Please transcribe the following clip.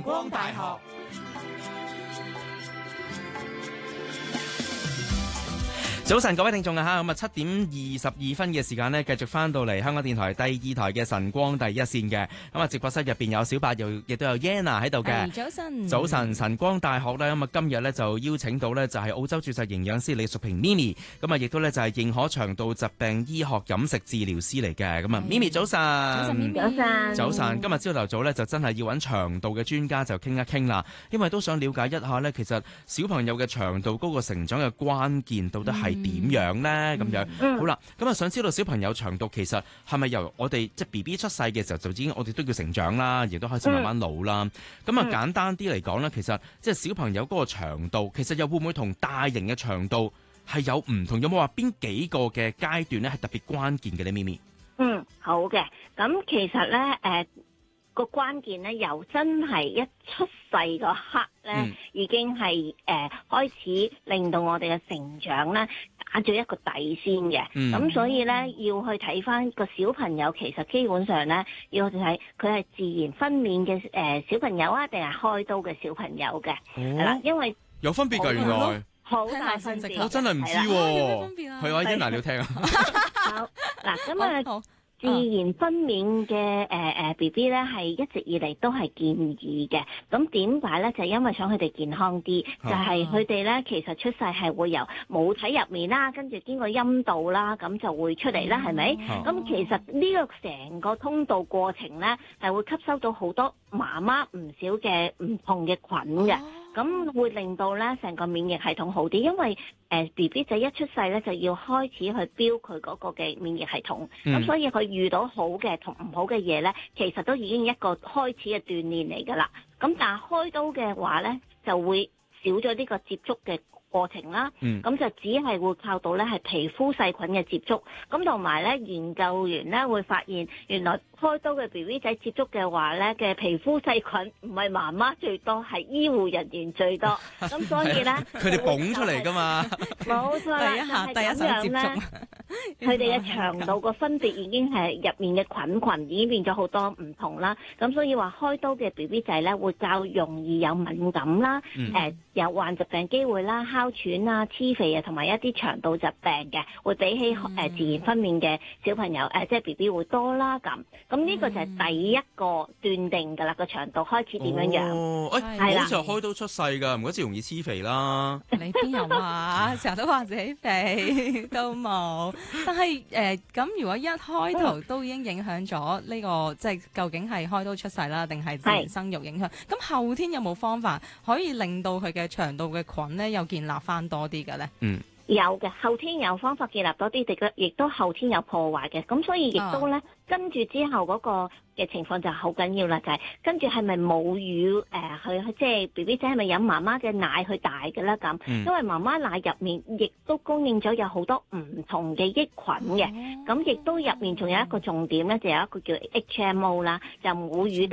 光大學。早晨，各位聽眾啊，咁啊7:22嘅時間呢，繼續翻到嚟香港電台第二台嘅晨光第一線嘅。咁啊，直播室入邊有小白，亦都有 Yana 喺度嘅。 早晨， 早晨，晨光大學呢，咁啊今日呢就邀請到呢，就係澳洲注冊營養師李淑萍 Mimi， 咁啊亦都呢就係認可腸道疾病醫學飲食治療師嚟嘅。咁啊 Mimi 早晨， 早晨 Mimi， 早晨。今日朝頭早呢，就真係要揾腸道嘅專家就傾一傾啦，因為都想了解一下呢，其實小朋友嘅腸道嗰個成長嘅關鍵到底係點樣呢？咁樣好啦，咁啊想知道小朋友腸道其實係咪由我哋即係 BB 出世嘅時候就已經我哋都叫成長啦，亦都開始慢慢老啦。咁啊簡單啲嚟講呢，其實即係小朋友嗰個腸道，其實又會唔會同大型嘅腸道係有唔同？有冇話邊幾個嘅階段呢係特別關鍵嘅呢？咪咪？ 好嘅。咁其實呢，個關鍵呢，由真係一出世嗰刻呢，已經係開始令到我哋嘅成長呢打咗一個底先嘅。咁所以呢，要去睇翻個小朋友，其實基本上呢，要去睇佢係自然分娩嘅小朋友啊，定係開刀嘅小朋友嘅。係啦，因為有分別㗎，原來好大分別。 我真係唔知喎。係啊，Yana你要聽啊。 好嗱，咁啊。自然分娩嘅BB 咧，係一直以嚟都係建議嘅。咁點解咧？就係因為想佢哋健康啲，就係佢哋咧其實出世係會由母體入面啦，跟住經過陰道啦，咁就會出嚟啦，係咪？咁其實呢個成個通道過程咧，係會吸收到好多媽媽唔少嘅唔同嘅菌嘅。咁會令到咧成個免疫系統好啲，因為BB 仔一出世咧就要開始去標佢嗰個嘅免疫系統，咁所以佢遇到好嘅同唔好嘅嘢咧，其實都已經一個開始嘅鍛鍊嚟㗎啦。咁但係開刀嘅話咧，就會少咗呢個接觸嘅過程啦，咁就只係會靠到咧係皮膚細菌嘅接觸，咁同埋咧研究員咧會發現，原來開刀嘅 BB 仔接觸嘅話咧嘅皮膚細菌唔係媽媽最多，係醫護人員最多，咁所以咧佢哋捧出嚟㗎嘛， 冇錯啦， 第一手接觸， 佢哋嘅腸道個分別已經係入面嘅菌已經變咗好多唔同啦，咁所以話開刀嘅 BB 仔咧會較容易有敏感啦，有患疾病機會啦。哮喘啊、黐肥啊，同埋一啲腸道疾病嘅，會比起自然分娩嘅小朋友即係 BB 會多啦咁。咁呢個就係第一個斷定㗎啦，個腸道開始點樣樣。 係啦，好似開刀出世㗎，唔怪之容易黐肥啦。 你邊有話成日都話自己肥都冇。但係咁如果一開頭都已經影響咗呢個，即係究竟係開刀出世啦，定係自然生育影響？咁後天有冇方法可以令到佢嘅腸道嘅菌咧又建立翻多啲嘅咧？ 有嘅，後天有方法建立多啲，亦都後天有破壞嘅，咁所以亦都咧跟住之後嗰個嘅情況就好緊要啦，就係跟住係咪母乳去即係 BB 仔係咪飲媽媽嘅奶去大嘅啦咁？因為媽媽奶入面亦都供應咗有好多唔同嘅益菌嘅，咁亦都入面仲有一個重點咧，就有一個叫 HMO 啦，就母乳